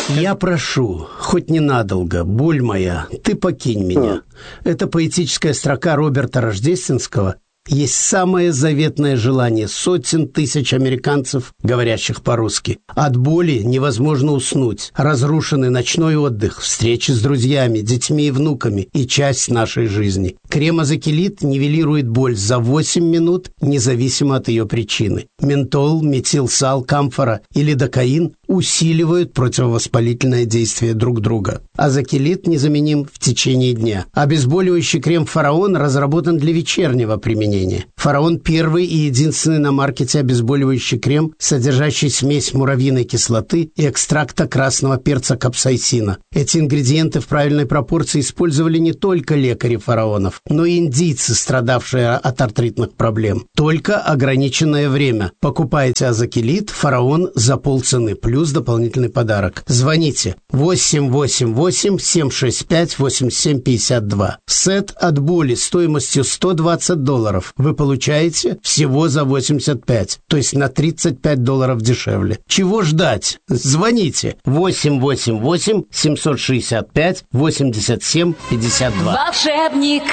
Я прошу, хоть ненадолго, боль моя, ты покинь меня. Это поэтическая строка Роберта Рождественского есть самое заветное желание сотен тысяч американцев, говорящих по-русски. От боли невозможно уснуть. Разрушенный ночной отдых, встречи с друзьями, детьми и внуками и часть нашей жизни. Крем Азокилит нивелирует боль за 8 минут, независимо от ее причины. Ментол, метилсал, камфора и лидокаин усиливают противовоспалительное действие друг друга. Азокилит незаменим в течение дня. Обезболивающий крем «Фараон» разработан для вечернего применения. «Фараон» – первый и единственный на маркете обезболивающий крем, содержащий смесь муравьиной кислоты и экстракта красного перца капсаицина. Эти ингредиенты в правильной пропорции использовали не только лекари фараонов, но и индийцы, страдавшие от артритных проблем. Только ограниченное время. Покупайте Азокилит «Фараон» за полцены, плюс дополнительный подарок. Звоните 888-765-8752. Сет от боли стоимостью $120 вы получаете всего за 85, то есть на $35 дешевле. Чего ждать? Звоните 888-765-8752. Волшебник.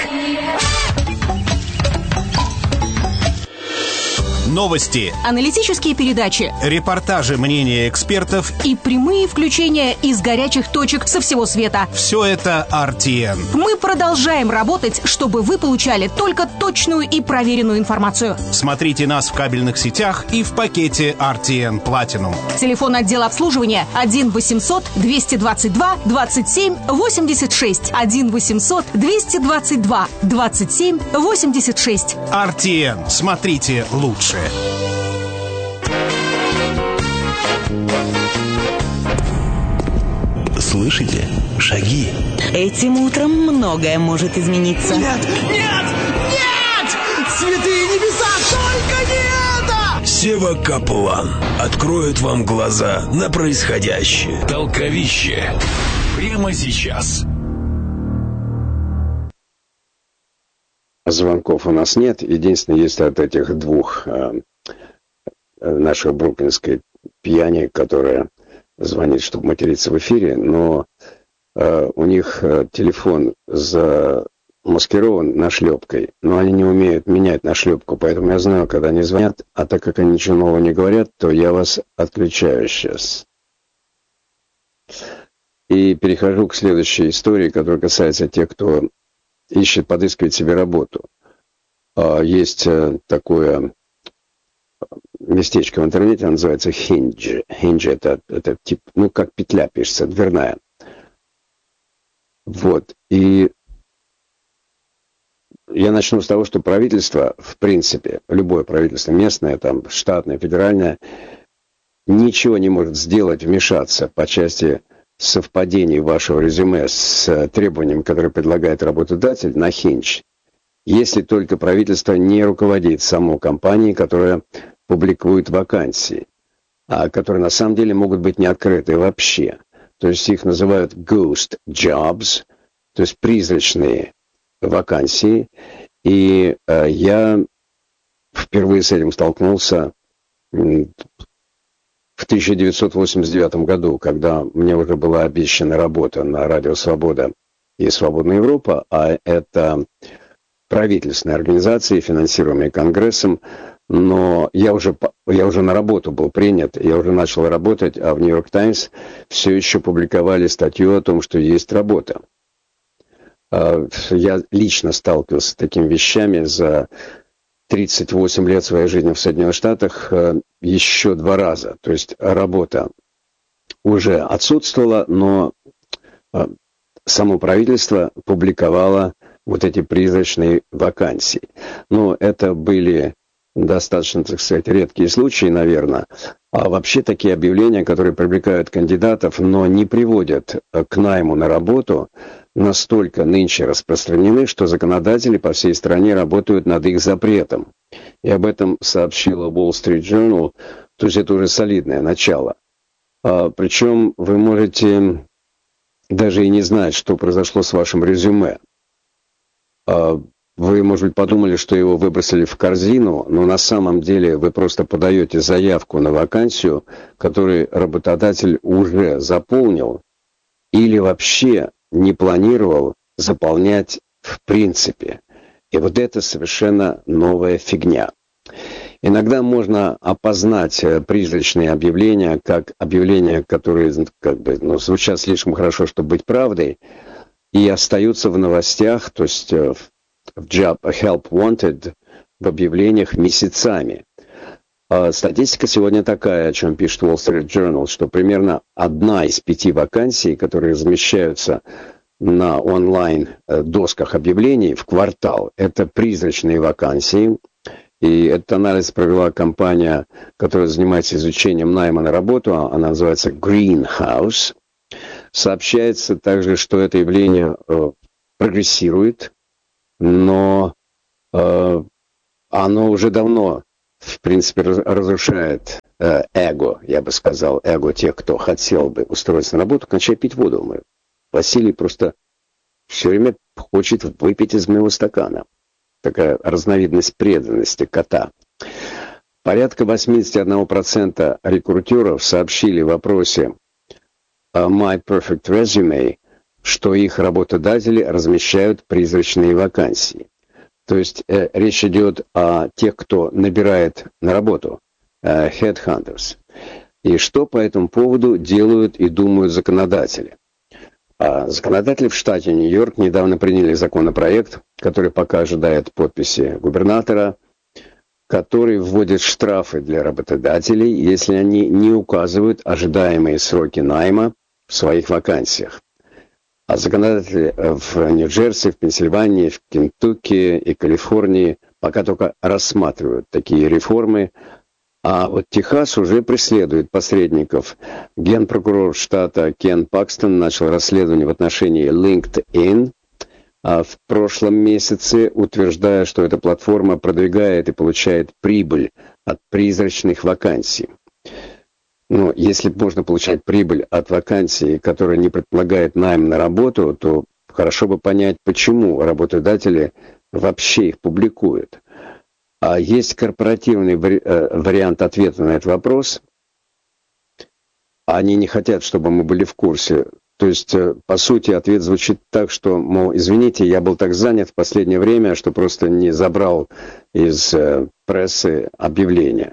Новости, Аналитические передачи репортажи, мнения экспертов. и прямые включения из горячих точек со всего света. Все это RTN. Мы продолжаем работать, чтобы вы получали только точную и проверенную информацию. Смотрите нас в кабельных сетях и в пакете RTN Platinum. Телефон отдела обслуживания 1-800-222-27-86. 1-800-222-27-86. RTN. Смотрите лучше. Слышите? Шаги. Этим утром многое может измениться. Нет! Нет! Нет! Святые небеса, только не это! Сева Каплан откроет вам глаза на происходящее. Толковище. Прямо сейчас. Звонков у нас нет. Единственное, есть от этих двух нашей бруклинской пьяни, которая звонит, чтобы материться в эфире, но у них телефон замаскирован нашлепкой, но они не умеют менять нашлепку, поэтому я знаю, когда они звонят, а так как они ничего нового не говорят, то я вас отключаю сейчас. И перехожу к следующей истории, которая касается тех, кто подыскивает себе работу. Есть такое местечко в интернете, оно называется Hinge. Hinge это тип, как петля пишется, дверная. Вот. И я начну с того, что правительство, в принципе, любое правительство, местное, там, штатное, федеральное, ничего не может сделать, вмешаться по части совпадений вашего резюме с требованием, которое предлагает работодатель на Hinge, если только правительство не руководит самой компанией, которая публикует вакансии, а которые на самом деле могут быть не открыты вообще. То есть их называют ghost jobs, то есть призрачные вакансии. И я впервые с этим столкнулся в 1989 году, когда мне уже была обещана работа на Радио Свобода и Свободная Европа, а это правительственные организации, финансируемые Конгрессом, но я уже на работу был принят, я уже начал работать, а в Нью-Йорк Таймс все еще публиковали статью о том, что есть работа. Я лично сталкивался с такими вещами за 38 лет своей жизни в Соединенных Штатах еще 2 раза. То есть работа уже отсутствовала, но само правительство публиковало вот эти призрачные вакансии. Но это были достаточно, так сказать, редкие случаи, наверное. А вообще такие объявления, которые привлекают кандидатов, но не приводят к найму на работу, настолько нынче распространены, что законодатели по всей стране работают над их запретом. И об этом сообщила Wall Street Journal, то есть это уже солидное начало. Причем вы можете даже и не знать, что произошло с вашим резюме. Вы, может быть, подумали, что его выбросили в корзину, но на самом деле вы просто подаете заявку на вакансию, которую работодатель уже заполнил или вообще не планировал заполнять в принципе. И вот это совершенно новая фигня. Иногда можно опознать призрачные объявления как объявления, которые звучат слишком хорошо, чтобы быть правдой, и остаются в новостях, то есть в Job Help Wanted, в объявлениях месяцами. Статистика сегодня такая, о чем пишет Wall Street Journal, что примерно 1 из 5 вакансий, которые размещаются на онлайн-досках объявлений в квартал, это призрачные вакансии. И этот анализ провела компания, которая занимается изучением найма на работу, она называется Greenhouse. Сообщается также, что это явление прогрессирует, но оно уже давно, в принципе, разрушает эго, я бы сказал, эго тех, кто хотел бы устроиться на работу, кончай пить воду. Василий просто все время хочет выпить из моего стакана. Такая разновидность преданности кота. Порядка 81% рекрутеров сообщили в опросе My Perfect Resume, что их работодатели размещают призрачные вакансии. То есть речь идет о тех, кто набирает на работу, headhunters. И что по этому поводу делают и думают законодатели? Законодатели в штате Нью-Йорк недавно приняли законопроект, который пока ожидает подписи губернатора, который вводит штрафы для работодателей, если они не указывают ожидаемые сроки найма в своих вакансиях. А законодатели в Нью-Джерси, в Пенсильвании, в Кентукки и Калифорнии пока только рассматривают такие реформы, а вот Техас уже преследует посредников. Генпрокурор штата Кен Пакстон начал расследование в отношении LinkedIn в прошлом месяце, утверждая, что эта платформа продвигает и получает прибыль от призрачных вакансий. Но если можно получать прибыль от вакансии, которая не предполагает найм на работу, то хорошо бы понять, почему работодатели вообще их публикуют. А есть корпоративный вариант ответа на этот вопрос. Они не хотят, чтобы мы были в курсе. То есть, по сути, ответ звучит так, что, мол, извините, я был так занят в последнее время, что просто не забрал из прессы объявления.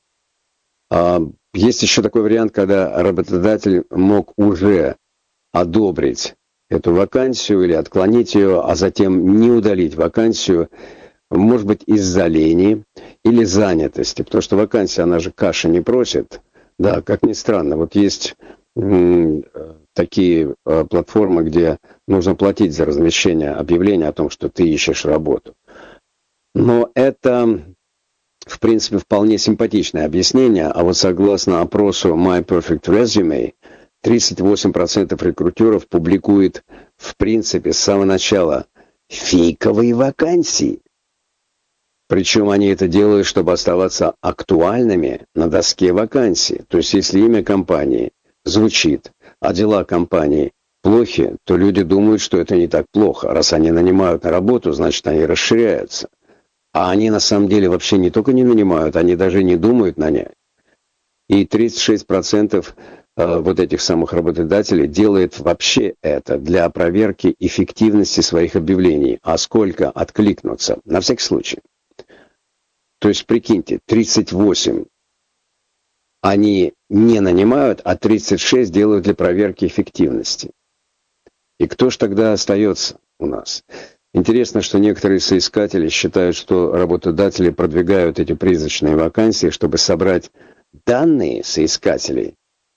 Есть еще такой вариант, когда работодатель мог уже одобрить эту вакансию или отклонить ее, а затем не удалить вакансию, может быть, из-за лени или занятости, потому что вакансия, она же каши не просит. Да, как ни странно, вот есть такие платформы, где нужно платить за размещение объявления о том, что ты ищешь работу. Но это, в принципе, вполне симпатичное объяснение, а вот согласно опросу My Perfect Resume, 38% рекрутеров публикует, в принципе, с самого начала фейковые вакансии. Причем они это делают, чтобы оставаться актуальными на доске вакансий. То есть, если имя компании звучит, а дела компании плохи, то люди думают, что это не так плохо. Раз они нанимают на работу, значит, они расширяются. А они на самом деле вообще не только не нанимают, они даже не думают нанять. И 36% вот этих самых работодателей делает вообще это для проверки эффективности своих объявлений. А сколько откликнутся? На всякий случай. То есть, прикиньте, 38 они не нанимают, а 36 делают для проверки эффективности. И кто ж тогда остается у нас? Интересно, что некоторые соискатели считают, что работодатели продвигают эти призрачные вакансии, чтобы собрать данные соискателей.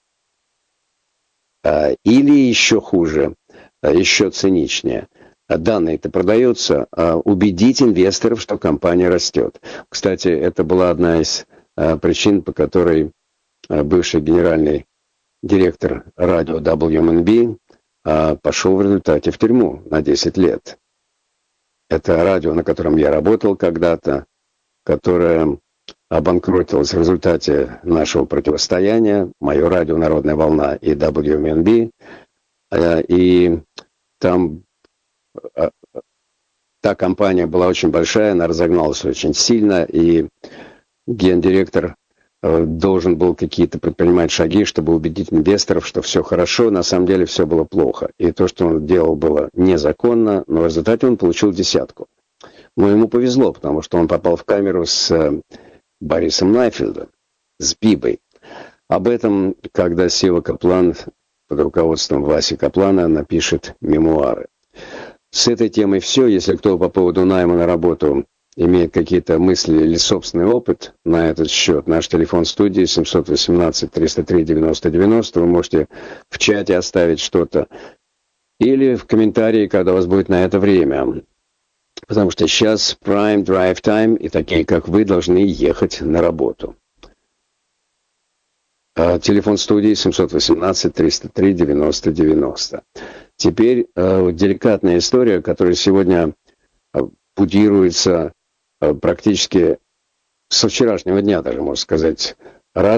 Или еще хуже, еще циничнее. Данные-то продаются, убедить инвесторов, что компания растет. Кстати, это была одна из причин, по которой бывший генеральный директор радио WMNB пошел в результате в тюрьму на 10 лет. Это радио, на котором я работал когда-то, которое обанкротилось в результате нашего противостояния, мое радио «Народная волна» и WMNB, и там та компания была очень большая, она разогналась очень сильно, и гендиректор должен был какие-то предпринимать шаги, чтобы убедить инвесторов, что все хорошо, на самом деле все было плохо. И то, что он делал, было незаконно, но в результате он получил 10. Но ему повезло, потому что он попал в камеру с Борисом Найфельдом, с Бибой. Об этом, когда Сева Каплан под руководством Васи Каплана напишет мемуары. С этой темой все. Если кто по поводу найма на работу имеет какие-то мысли или собственный опыт на этот счет, наш телефон студии 718-303-90-90. Вы можете в чате оставить что-то или в комментарии, когда у вас будет на это время. Потому что сейчас prime drive time, и такие, как вы, должны ехать на работу. Телефон студии 718-303-90-90. Теперь деликатная история, которая сегодня будируется практически со вчерашнего дня, даже можно сказать,